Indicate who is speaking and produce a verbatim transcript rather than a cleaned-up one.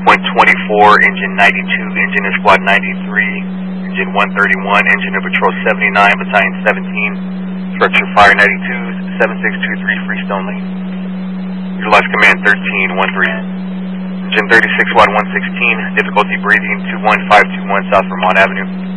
Speaker 1: Point twenty-four, engine ninety-two, engine is squad ninety-three, engine one thirty-one, engine of patrol seventy-nine, battalion seventeen, structure fire ninety-two, seven six two three, Freestone Lane. Utilize command thirteen one three. Engine thirty-six, squad one sixteen, difficulty breathing two one five two one South Vermont Avenue.